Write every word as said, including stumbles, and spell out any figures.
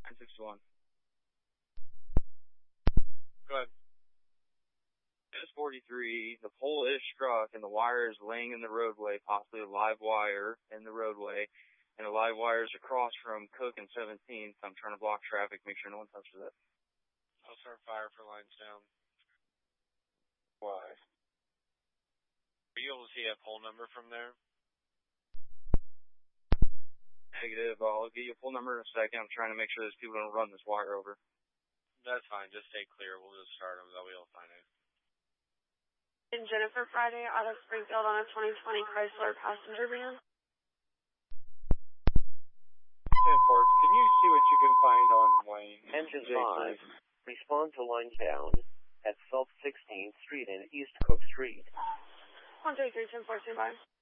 nine six one. Go ahead. S forty-three, the pole is struck and the wire is laying in the roadway, possibly a live wire in the roadway, and the live wire is across from Cook and seventeenth. I'm trying to block traffic, make sure no one touches it. I'll start fire for lines down. Why? Are you able to see a pole number from there? Negative. I'll give you a full number in a second. I'm trying to make sure those people don't run this wire over. That's fine. Just stay clear. We'll just start them. They'll be able to find it. And Jennifer Friday out of Springfield on a twenty twenty Chrysler passenger van. ten four, can you see what you can find on Wayne? Engine five, respond to line down at South sixteenth Street and East Cook Street. one three three, ten four, two five.